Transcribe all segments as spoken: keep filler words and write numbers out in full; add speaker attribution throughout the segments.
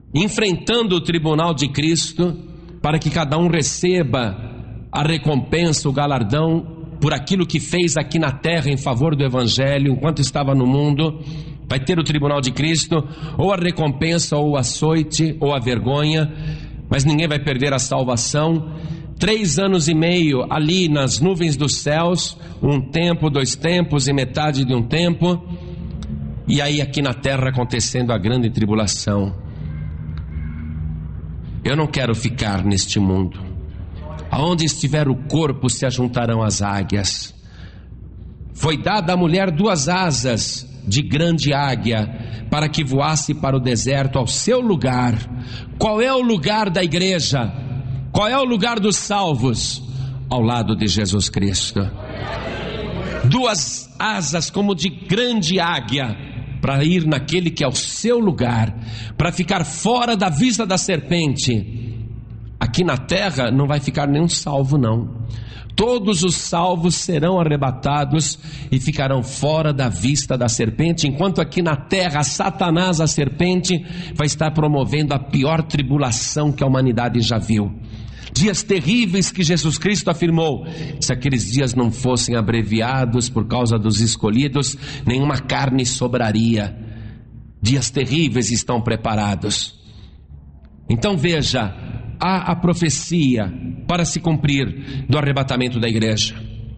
Speaker 1: enfrentando o tribunal de Cristo, para que cada um receba a recompensa, o galardão, por aquilo que fez aqui na terra em favor do Evangelho, enquanto estava no mundo. Vai ter o tribunal de Cristo, ou a recompensa, ou o açoite, ou a vergonha, mas ninguém vai perder a salvação. Três anos e meio ali nas nuvens dos céus, um tempo, dois tempos e metade de um tempo, e aí aqui na terra acontecendo a grande tribulação. Eu não quero ficar neste mundo. Aonde estiver o corpo se ajuntarão as águias. Foi dada à mulher duas asas de grande águia, para que voasse para o deserto ao seu lugar. Qual é o lugar da igreja? Qual é o lugar dos salvos? Ao lado de Jesus Cristo. Duas asas como de grande águia, para ir naquele que é o seu lugar, para ficar fora da vista da serpente. Aqui na terra não vai ficar nenhum salvo, não. Todos os salvos serão arrebatados e ficarão fora da vista da serpente, enquanto aqui na terra Satanás, a serpente, vai estar promovendo a pior tribulação que a humanidade já viu. Dias terríveis que Jesus Cristo afirmou: se aqueles dias não fossem abreviados por causa dos escolhidos, nenhuma carne sobraria. Dias terríveis estão preparados. Então veja, há a profecia para se cumprir do arrebatamento da igreja.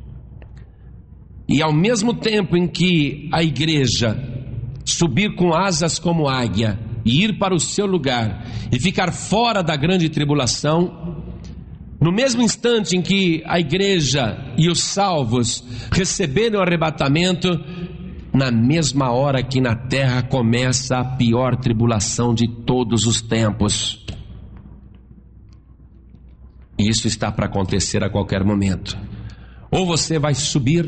Speaker 1: E ao mesmo tempo em que a igreja subir com asas como águia e ir para o seu lugar e ficar fora da grande tribulação, no mesmo instante em que a igreja e os salvos receberem o arrebatamento, na mesma hora que na terra começa a pior tribulação de todos os tempos. E isso está para acontecer a qualquer momento. Ou você vai subir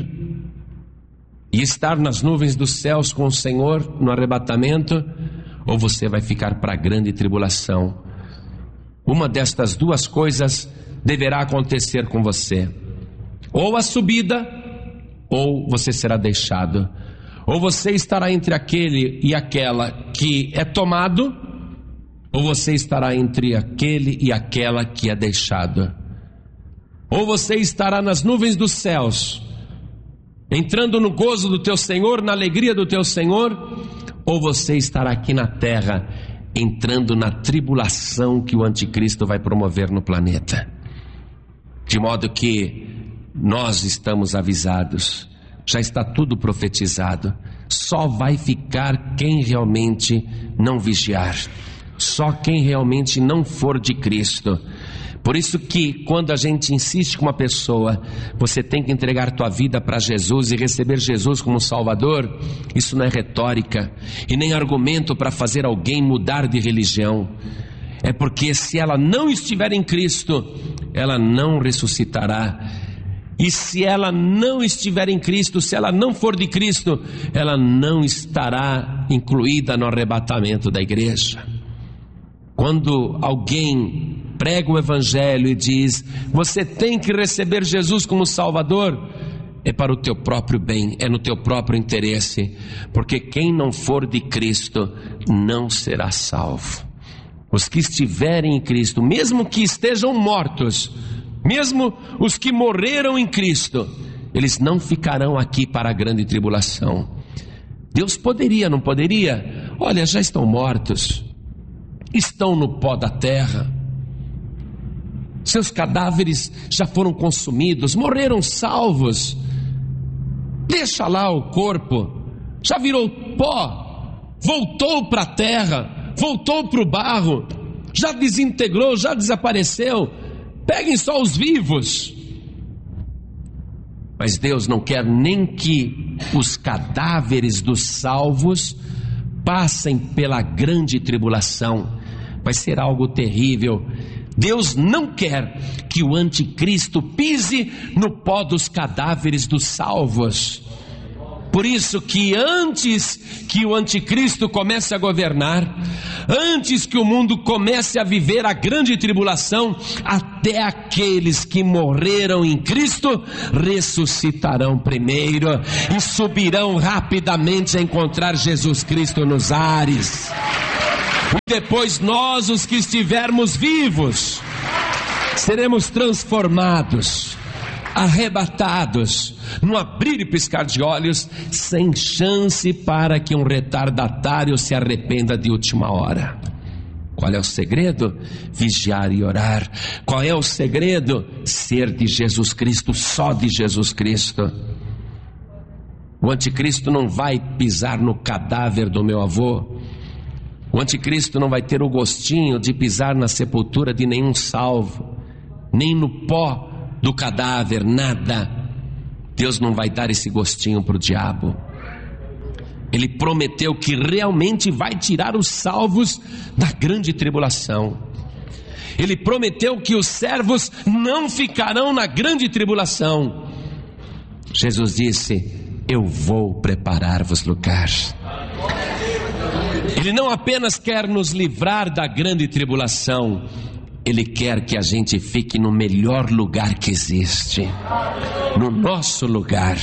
Speaker 1: e estar nas nuvens dos céus com o Senhor no arrebatamento, ou você vai ficar para a grande tribulação. Uma destas duas coisas deverá acontecer com você: ou a subida, ou você será deixado. Ou você estará entre aquele e aquela que é tomado, ou você estará entre aquele e aquela que é deixado. Ou você estará nas nuvens dos céus, entrando no gozo do teu Senhor, na alegria do teu Senhor, ou você estará aqui na terra, entrando na tribulação que o anticristo vai promover no planeta. De modo que nós estamos avisados, já está tudo profetizado. Só vai ficar quem realmente não vigiar, só quem realmente não for de Cristo. Por isso que quando a gente insiste com uma pessoa, você tem que entregar tua vida para Jesus e receber Jesus como Salvador, isso não é retórica e nem argumento para fazer alguém mudar de religião. É porque se ela não estiver em Cristo, ela não ressuscitará. E se ela não estiver em Cristo, se ela não for de Cristo, ela não estará incluída no arrebatamento da igreja. Quando alguém prega o Evangelho e diz: você tem que receber Jesus como Salvador, é para o teu próprio bem, é no teu próprio interesse, porque quem não for de Cristo não será salvo. Os que estiverem em Cristo, mesmo que estejam mortos, mesmo os que morreram em Cristo, eles não ficarão aqui para a grande tribulação. Deus poderia, não poderia? Olha, já estão mortos, estão no pó da terra, seus cadáveres já foram consumidos, morreram salvos. Deixa lá o corpo, já virou pó, voltou para a terra, voltou para o barro, já desintegrou, já desapareceu. Peguem só os vivos. Mas Deus não quer nem que os cadáveres dos salvos passem pela grande tribulação. Vai ser algo terrível. Deus não quer que o anticristo pise no pó dos cadáveres dos salvos. Por isso que antes que o anticristo comece a governar, antes que o mundo comece a viver a grande tribulação, até aqueles que morreram em Cristo ressuscitarão primeiro e subirão rapidamente a encontrar Jesus Cristo nos ares. E depois nós, os que estivermos vivos, seremos transformados, arrebatados, no abrir e piscar de olhos, sem chance para que um retardatário se arrependa de última hora. Qual é o segredo? Vigiar e orar. Qual é o segredo? Ser de Jesus Cristo, só de Jesus Cristo. O anticristo não vai pisar no cadáver do meu avô. O anticristo não vai ter o gostinho de pisar na sepultura de nenhum salvo, nem no pó do cadáver, nada. Deus não vai dar esse gostinho para o diabo. Ele prometeu que realmente vai tirar os salvos da grande tribulação. Ele prometeu que os servos não ficarão na grande tribulação. Jesus disse: eu vou preparar-vos lugar. Ele não apenas quer nos livrar da grande tribulação, Ele quer que a gente fique no melhor lugar que existe, no nosso lugar.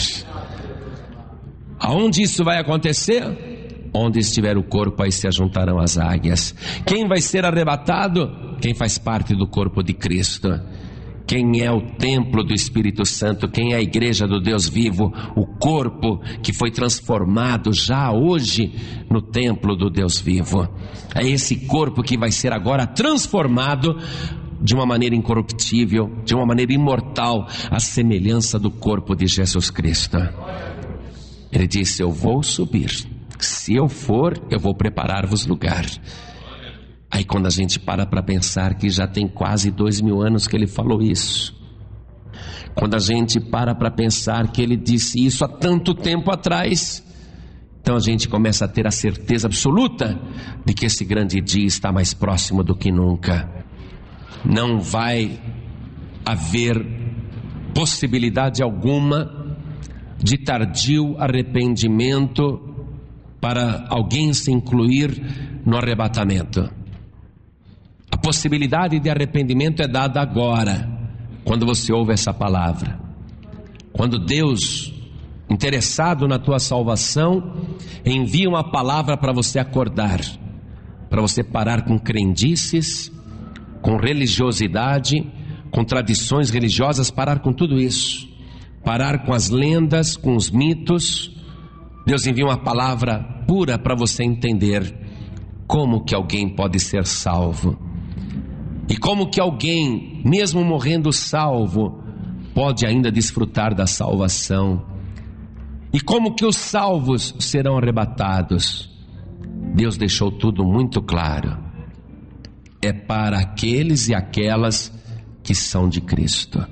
Speaker 1: Aonde isso vai acontecer? Onde estiver o corpo, aí se ajuntarão as águias. Quem vai ser arrebatado? Quem faz parte do corpo de Cristo. Quem é o templo do Espírito Santo? Quem é a igreja do Deus vivo? O corpo que foi transformado já hoje no templo do Deus vivo. É esse corpo que vai ser agora transformado de uma maneira incorruptível, de uma maneira imortal, à semelhança do corpo de Jesus Cristo. Ele disse: eu vou subir. Se eu for, eu vou preparar-vos lugar. Aí quando a gente para para pensar que já tem quase dois mil anos que ele falou isso, quando a gente para para pensar que ele disse isso há tanto tempo atrás, então a gente começa a ter a certeza absoluta de que esse grande dia está mais próximo do que nunca. Não vai haver possibilidade alguma de tardio arrependimento para alguém se incluir no arrebatamento. A possibilidade de arrependimento é dada agora, quando você ouve essa palavra. Quando Deus, interessado na tua salvação, envia uma palavra para você acordar, para você parar com crendices, com religiosidade, com tradições religiosas, parar com tudo isso, parar com as lendas, com os mitos. Deus envia uma palavra pura para você entender como que alguém pode ser salvo. E como que alguém, mesmo morrendo salvo, pode ainda desfrutar da salvação. E como que os salvos serão arrebatados. Deus deixou tudo muito claro. É para aqueles e aquelas que são de Cristo.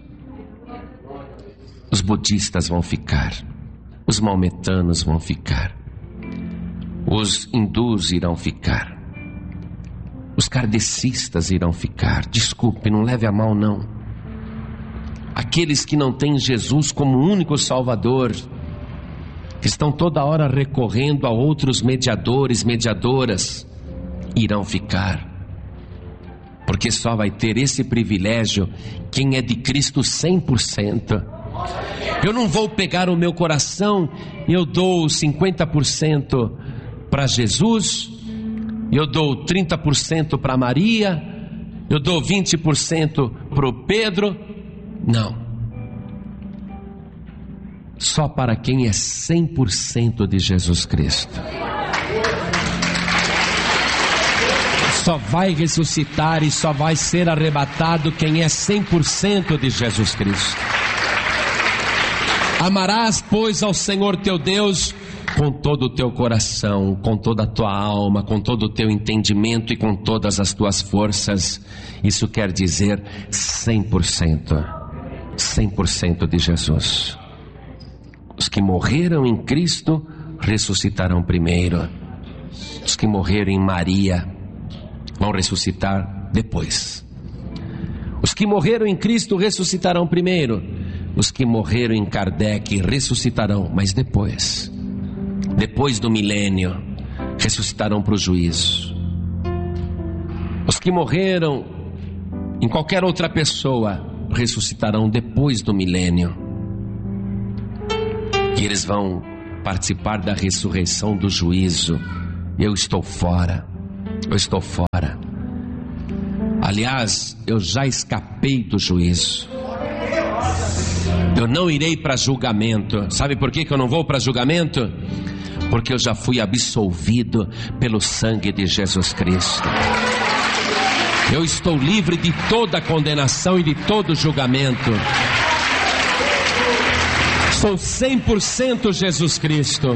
Speaker 1: Os budistas vão ficar, os maometanos vão ficar, os hindus irão ficar, os kardecistas irão ficar. Desculpe, não leve a mal não. Aqueles que não têm Jesus como único Salvador, que estão toda hora recorrendo a outros mediadores, mediadoras, irão ficar. Porque só vai ter esse privilégio quem é de Cristo cem por cento. Eu não vou pegar o meu coração e eu dou cinquenta por cento para Jesus, eu dou trinta por cento para Maria, eu dou vinte por cento para o Pedro. Não. Só para quem é cem por cento de Jesus Cristo. Só vai ressuscitar e só vai ser arrebatado quem é cem por cento de Jesus Cristo. Amarás, pois, ao Senhor teu Deus com todo o teu coração, com toda a tua alma, com todo o teu entendimento e com todas as tuas forças. Isso quer dizer cem por cento, cem por cento de Jesus. Os que morreram em Cristo ressuscitarão primeiro. Os que morreram em Maria vão ressuscitar depois. Os que morreram em Cristo ressuscitarão primeiro. Os que morreram em Kardec ressuscitarão, mas depois. Depois do milênio, ressuscitarão para o juízo. Os que morreram em qualquer outra pessoa ressuscitarão depois do milênio. E eles vão participar da ressurreição do juízo. Eu estou fora. eu estou fora. Aliás, eu já escapei do juízo. Eu não irei para julgamento. Sabe por que que eu não vou para julgamento? Porque eu já fui absolvido pelo sangue de Jesus Cristo. Eu estou livre de toda condenação e de todo julgamento. Sou cem por cento Jesus Cristo.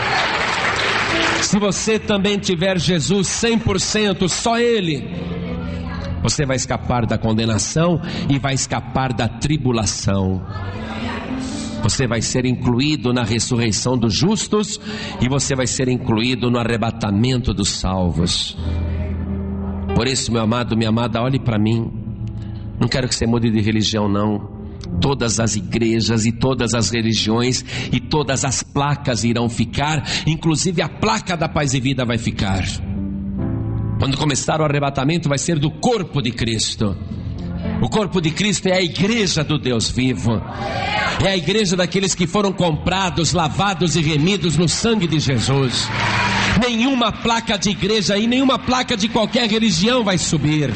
Speaker 1: Se você também tiver Jesus cem por cento, só Ele, você vai escapar da condenação e vai escapar da tribulação. Você vai ser incluído na ressurreição dos justos e você vai ser incluído no arrebatamento dos salvos. Por isso, meu amado, minha amada, olhe para mim. Não quero que você mude de religião, não. Todas as igrejas e todas as religiões e todas as placas irão ficar, inclusive a placa da Paz e Vida vai ficar. Quando começar o arrebatamento, vai ser do corpo de Cristo. O corpo de Cristo é a igreja do Deus vivo. É a igreja daqueles que foram comprados, lavados e remidos no sangue de Jesus. Nenhuma placa de igreja e nenhuma placa de qualquer religião vai subir.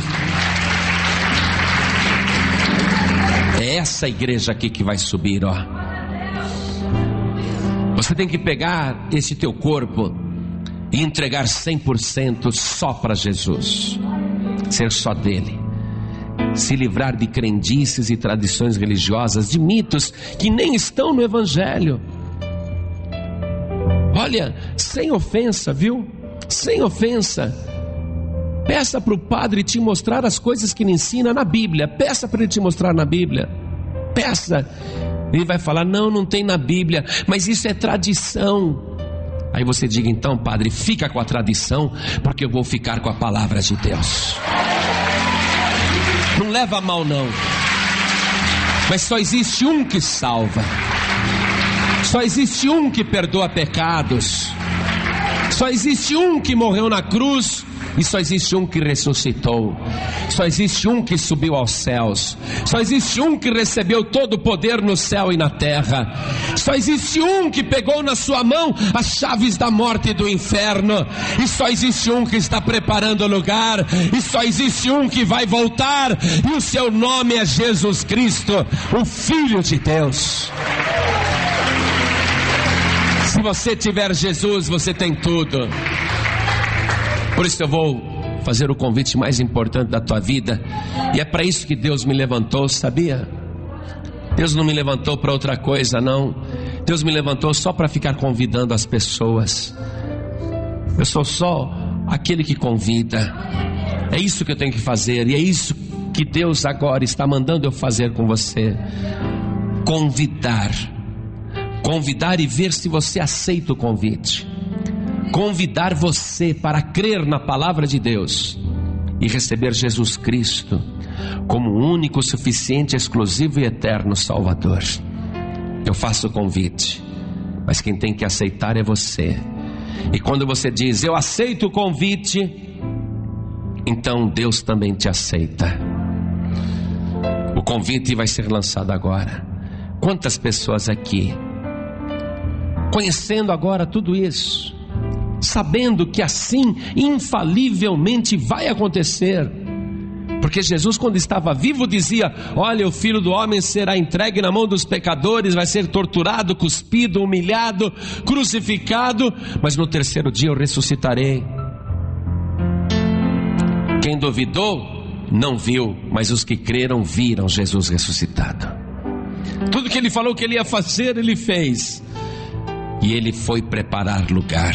Speaker 1: É essa igreja aqui que vai subir, ó. Você tem que pegar esse teu corpo e entregar cem por cento só para Jesus. Ser só dele. Se livrar de crendices e tradições religiosas, de mitos que nem estão no Evangelho. Olha, sem ofensa, viu? Sem ofensa. Peça para o padre te mostrar as coisas que ele ensina na Bíblia. Peça para ele te mostrar na Bíblia. Peça. Ele vai falar, não, não tem na Bíblia, mas isso é tradição. Aí você diga, então padre, fica com a tradição, porque eu vou ficar com a palavra de Deus. Não leva a mal não. Mas só existe um que salva. Só existe um que perdoa pecados. Só existe um que morreu na cruz. E só existe um que ressuscitou. Só existe um que subiu aos céus. Só existe um que recebeu todo o poder no céu e na terra. Só existe um que pegou na sua mão as chaves da morte e do inferno. E só existe um que está preparando o lugar. E só existe um que vai voltar. E o seu nome é Jesus Cristo, o Filho de Deus. Se você tiver Jesus, você tem tudo. Por isso eu vou fazer o convite mais importante da tua vida. E é para isso que Deus me levantou, sabia? Deus não me levantou para outra coisa, não. Deus me levantou só para ficar convidando as pessoas. Eu sou só aquele que convida. É isso que eu tenho que fazer. E é isso que Deus agora está mandando eu fazer com você. Convidar. Convidar e ver se você aceita o convite. Convidar você para crer na palavra de Deus e receber Jesus Cristo como o único, suficiente, exclusivo e eterno Salvador. Eu faço o convite, mas quem tem que aceitar é você. E quando você diz, eu aceito o convite, então Deus também te aceita. O convite vai ser lançado agora. Quantas pessoas aqui, conhecendo agora tudo isso, sabendo que assim infalivelmente vai acontecer, porque Jesus, quando estava vivo, dizia, olha, o Filho do Homem será entregue na mão dos pecadores, vai ser torturado, cuspido, humilhado, crucificado, mas no terceiro dia eu ressuscitarei. Quem duvidou não viu, mas os que creram viram Jesus ressuscitado. Tudo que ele falou que ele ia fazer, ele fez. E ele foi preparar lugar.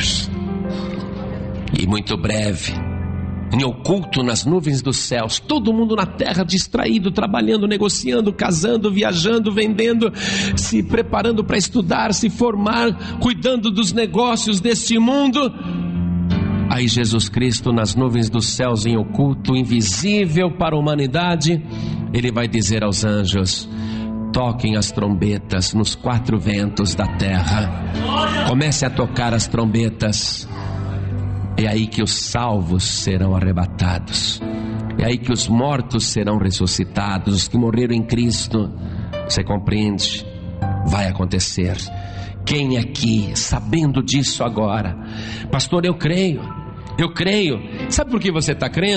Speaker 1: E muito breve, em oculto nas nuvens dos céus, todo mundo na terra distraído, trabalhando, negociando, casando, viajando, vendendo, se preparando para estudar, se formar, cuidando dos negócios deste mundo. Aí Jesus Cristo nas nuvens dos céus, em oculto, invisível para a humanidade, ele vai dizer aos anjos, toquem as trombetas nos quatro ventos da terra. Comece a tocar as trombetas. É aí que os salvos serão arrebatados. É aí que os mortos serão ressuscitados, os que morreram em Cristo. Você compreende? Vai acontecer. Quem aqui, sabendo disso agora, pastor, eu creio, Eu creio. Sabe por que você está crendo?